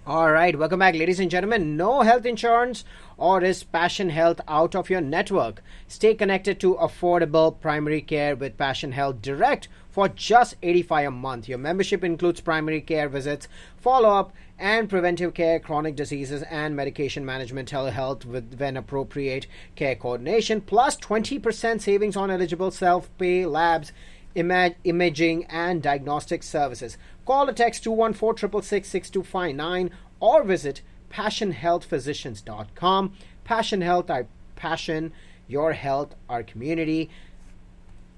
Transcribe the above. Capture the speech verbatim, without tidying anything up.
All right, welcome back, ladies and gentlemen. No health insurance, or is Passion Health out of your network? Stay connected to affordable primary care with Passion Health Direct for just eighty-five dollars a month. Your membership includes primary care visits, follow-up, and preventive care, chronic diseases, and medication management, telehealth with when appropriate, care coordination, plus twenty percent savings on eligible self-pay labs, Ima- imaging, and diagnostic services. Call or text two one four, six six six, six two five nine or visit passion health physicians dot com. Passion Health, our passion, your health, our community.